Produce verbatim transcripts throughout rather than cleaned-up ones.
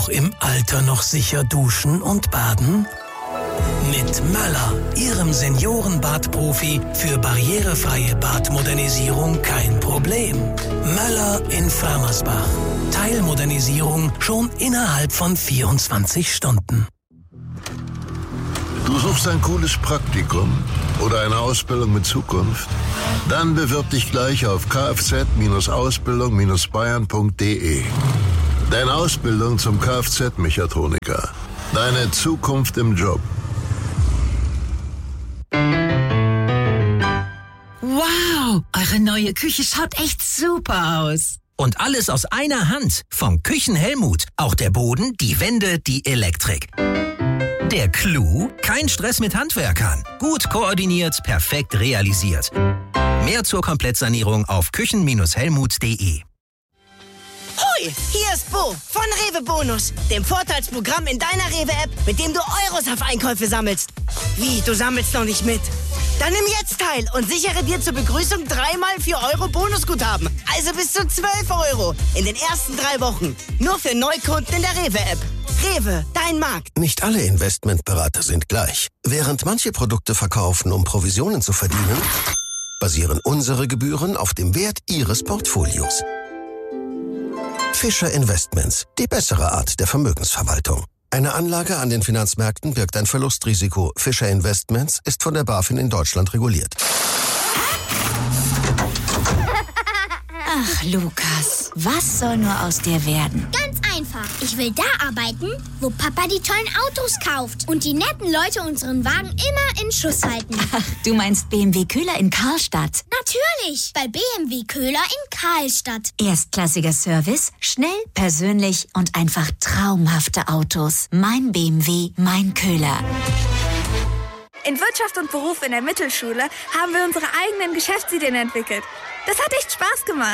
Im Alter noch sicher duschen und baden? Mit Möller, Ihrem Seniorenbadprofi, für barrierefreie Badmodernisierung kein Problem. Möller in Farmersbach. Teilmodernisierung schon innerhalb von vierundzwanzig Stunden. Du suchst ein cooles Praktikum oder eine Ausbildung mit Zukunft? Dann bewirb dich gleich auf kfz Ausbildung bayern punkt de. Deine Ausbildung zum Kfz-Mechatroniker. Deine Zukunft im Job. Wow, eure neue Küche schaut echt super aus. Und alles aus einer Hand. Vom Küchenhelmut. Auch der Boden, die Wände, die Elektrik. Der Clou? Kein Stress mit Handwerkern. Gut koordiniert, perfekt realisiert. Mehr zur Komplettsanierung auf küchen helmut punkt de. Hoi, hier ist Bo von Rewe Bonus, dem Vorteilsprogramm in deiner Rewe-App, mit dem du Euros auf Einkäufe sammelst. Wie, du sammelst noch nicht mit? Dann nimm jetzt teil und sichere dir zur Begrüßung dreimal vier Euro Bonusguthaben. Also bis zu zwölf Euro in den ersten drei Wochen. Nur für Neukunden in der Rewe-App. Rewe, dein Markt. Nicht alle Investmentberater sind gleich. Während manche Produkte verkaufen, um Provisionen zu verdienen, basieren unsere Gebühren auf dem Wert Ihres Portfolios. Fischer Investments, die bessere Art der Vermögensverwaltung. Eine Anlage an den Finanzmärkten birgt ein Verlustrisiko. Fischer Investments ist von der BaFin in Deutschland reguliert. Ach, Lukas, was soll nur aus dir werden? Ganz einfach. Ich will da arbeiten, wo Papa die tollen Autos kauft und die netten Leute unseren Wagen immer in Schuss halten. Ach, du meinst B M W Köhler in Karlstadt? Natürlich, bei B M W Köhler in Karlstadt. Erstklassiger Service, schnell, persönlich und einfach traumhafte Autos. Mein B M W, mein Köhler. In Wirtschaft und Beruf in der Mittelschule haben wir unsere eigenen Geschäftsideen entwickelt. Das hat echt Spaß gemacht.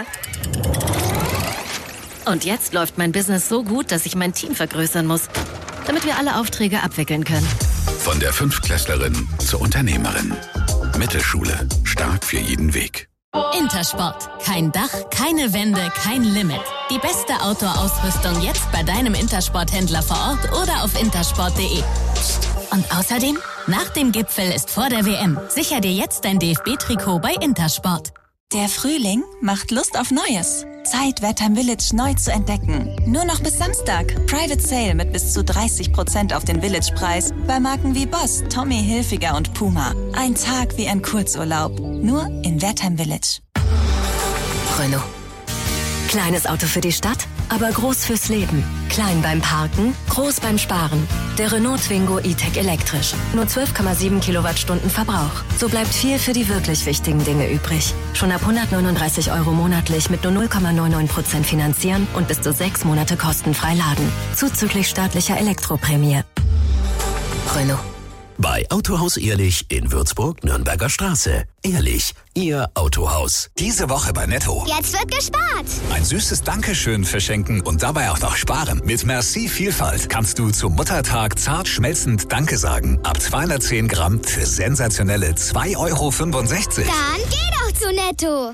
Und jetzt läuft mein Business so gut, dass ich mein Team vergrößern muss, damit wir alle Aufträge abwickeln können. Von der Fünftklässlerin zur Unternehmerin. Mittelschule. Stark für jeden Weg. Intersport. Kein Dach, keine Wände, kein Limit. Die beste Outdoor-Ausrüstung jetzt bei deinem Intersport-Händler vor Ort oder auf intersport punkt de. Und außerdem, nach dem Gipfel ist vor der W M. Sicher dir jetzt dein D F B-Trikot bei Intersport. Der Frühling macht Lust auf Neues. Zeit, Wertheim Village neu zu entdecken. Nur noch bis Samstag. Private Sale mit bis zu dreißig Prozent auf den Village-Preis bei Marken wie Boss, Tommy Hilfiger und Puma. Ein Tag wie ein Kurzurlaub. Nur in Wertheim Village. Renault. Kleines Auto für die Stadt, aber groß fürs Leben. Klein beim Parken, groß beim Sparen. Der Renault Twingo E-Tech elektrisch. Nur zwölf Komma sieben Kilowattstunden Verbrauch. So bleibt viel für die wirklich wichtigen Dinge übrig. Schon ab hundertneununddreißig Euro monatlich mit nur null Komma neunundneunzig Prozent finanzieren und bis zu sechs Monate kostenfrei laden. Zuzüglich staatlicher Elektroprämie. Renault. Bei Autohaus Ehrlich in Würzburg, Nürnberger Straße. Ehrlich, Ihr Autohaus. Diese Woche bei Netto. Jetzt wird gespart. Ein süßes Dankeschön verschenken und dabei auch noch sparen. Mit Merci Vielfalt kannst du zum Muttertag zart schmelzend Danke sagen. Ab zweihundertzehn Gramm für sensationelle zwei Euro fünfundsechzig. Dann geh doch zu Netto.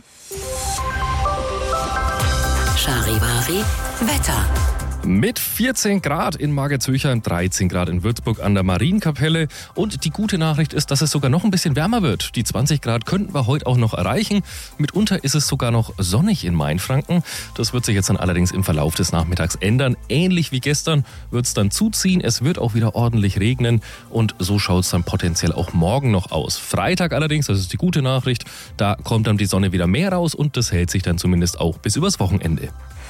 Charivari Wetter. Mit vierzehn Grad in Magerzüchern, dreizehn Grad in Würzburg an der Marienkapelle. Und die gute Nachricht ist, dass es sogar noch ein bisschen wärmer wird. Die zwanzig Grad könnten wir heute auch noch erreichen. Mitunter ist es sogar noch sonnig in Mainfranken. Das wird sich jetzt dann allerdings im Verlauf des Nachmittags ändern. Ähnlich wie gestern wird es dann zuziehen. Es wird auch wieder ordentlich regnen. Und so schaut es dann potenziell auch morgen noch aus. Freitag allerdings, das ist die gute Nachricht, da kommt dann die Sonne wieder mehr raus. Und das hält sich dann zumindest auch bis übers Wochenende.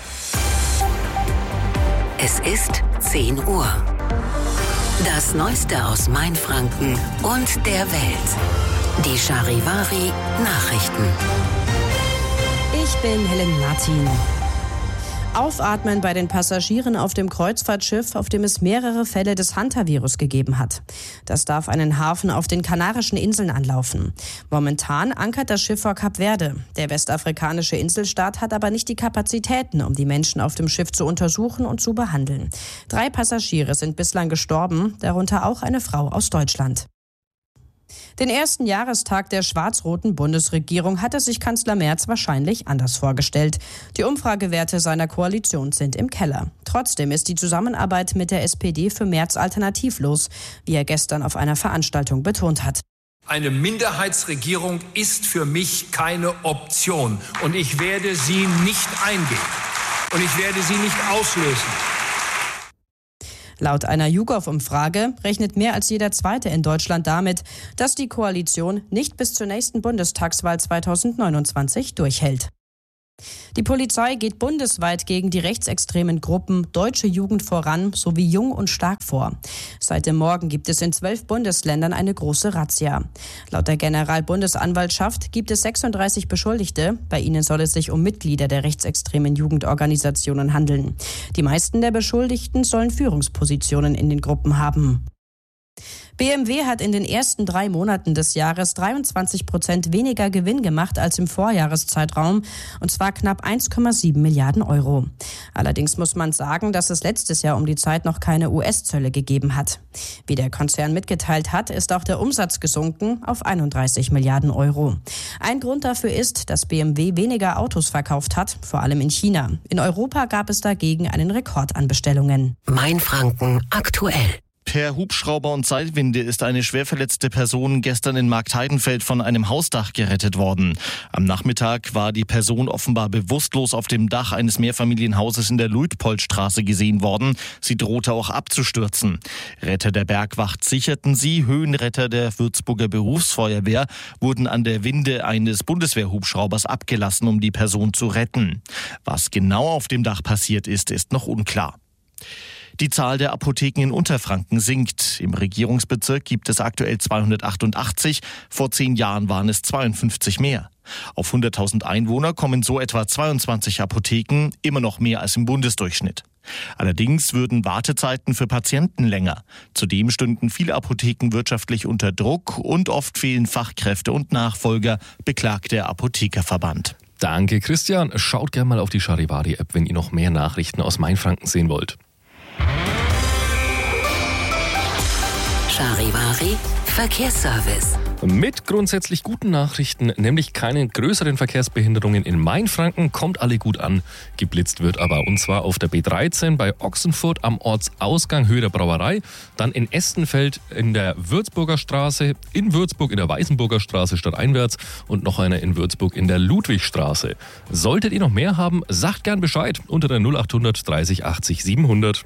Es ist zehn Uhr. Das Neueste aus Mainfranken und der Welt. Die Charivari Nachrichten. Ich bin Helen Martin. Aufatmen bei den Passagieren auf dem Kreuzfahrtschiff, auf dem es mehrere Fälle des Hantavirus gegeben hat. Das darf einen Hafen auf den Kanarischen Inseln anlaufen. Momentan ankert das Schiff vor Kap Verde. Der westafrikanische Inselstaat hat aber nicht die Kapazitäten, um die Menschen auf dem Schiff zu untersuchen und zu behandeln. Drei Passagiere sind bislang gestorben, darunter auch eine Frau aus Deutschland. Den ersten Jahrestag der schwarz-roten Bundesregierung hatte sich Kanzler Merz wahrscheinlich anders vorgestellt. Die Umfragewerte seiner Koalition sind im Keller. Trotzdem ist die Zusammenarbeit mit der S P D für Merz alternativlos, wie er gestern auf einer Veranstaltung betont hat. Eine Minderheitsregierung ist für mich keine Option und ich werde sie nicht eingehen und ich werde sie nicht auslösen. Laut einer YouGov-Umfrage rechnet mehr als jeder Zweite in Deutschland damit, dass die Koalition nicht bis zur nächsten Bundestagswahl zweitausendneunundzwanzig durchhält. Die Polizei geht bundesweit gegen die rechtsextremen Gruppen Deutsche Jugend voran sowie Jung und Stark vor. Seit dem Morgen gibt es in zwölf Bundesländern eine große Razzia. Laut der Generalbundesanwaltschaft gibt es sechsunddreißig Beschuldigte. Bei ihnen soll es sich um Mitglieder der rechtsextremen Jugendorganisationen handeln. Die meisten der Beschuldigten sollen Führungspositionen in den Gruppen haben. B M W hat in den ersten drei Monaten des Jahres dreiundzwanzig Prozent weniger Gewinn gemacht als im Vorjahreszeitraum, und zwar knapp eins Komma sieben Milliarden Euro. Allerdings muss man sagen, dass es letztes Jahr um die Zeit noch keine U S-Zölle gegeben hat. Wie der Konzern mitgeteilt hat, ist auch der Umsatz gesunken auf einunddreißig Milliarden Euro. Ein Grund dafür ist, dass B M W weniger Autos verkauft hat, vor allem in China. In Europa gab es dagegen einen Rekord an Bestellungen. Mainfranken aktuell. Per Hubschrauber und Seilwinde ist eine schwer verletzte Person gestern in Marktheidenfeld von einem Hausdach gerettet worden. Am Nachmittag war die Person offenbar bewusstlos auf dem Dach eines Mehrfamilienhauses in der Luitpoldstraße gesehen worden. Sie drohte auch abzustürzen. Retter der Bergwacht sicherten sie. Höhenretter der Würzburger Berufsfeuerwehr wurden an der Winde eines Bundeswehrhubschraubers abgelassen, um die Person zu retten. Was genau auf dem Dach passiert ist, ist noch unklar. Die Zahl der Apotheken in Unterfranken sinkt. Im Regierungsbezirk gibt es aktuell zweihundertachtundachtzig. Vor zehn Jahren waren es zweiundfünfzig mehr. Auf hunderttausend Einwohner kommen so etwa zweiundzwanzig Apotheken, immer noch mehr als im Bundesdurchschnitt. Allerdings würden Wartezeiten für Patienten länger. Zudem stünden viele Apotheken wirtschaftlich unter Druck und oft fehlen Fachkräfte und Nachfolger, beklagt der Apothekerverband. Danke, Christian. Schaut gerne mal auf die Charivari-App, wenn ihr noch mehr Nachrichten aus Mainfranken sehen wollt. Charivari Verkehrsservice. Mit grundsätzlich guten Nachrichten, nämlich keine größeren Verkehrsbehinderungen in Mainfranken, kommt alle gut an. Geblitzt wird aber, und zwar auf der B dreizehn bei Ochsenfurt am Ortsausgang Höhe der Brauerei, dann in Estenfeld in der Würzburger Straße, in Würzburg in der Weißenburger Straße stadteinwärts und noch einer in Würzburg in der Ludwigstraße. Solltet ihr noch mehr haben, sagt gern Bescheid unter der null achthundert dreißig achtzig siebenhundert.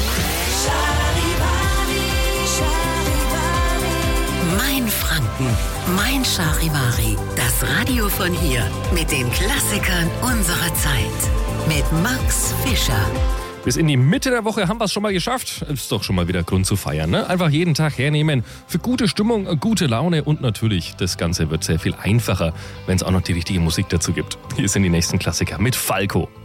Mainfranken, Mein Charivari. Das Radio von hier mit den Klassikern unserer Zeit. Mit Max Fischer. Bis in die Mitte der Woche haben wir es schon mal geschafft. Ist doch schon mal wieder Grund zu feiern, ne? Einfach jeden Tag hernehmen. Für gute Stimmung, gute Laune und natürlich, das Ganze wird sehr viel einfacher, wenn es auch noch die richtige Musik dazu gibt. Hier sind die nächsten Klassiker mit Falco.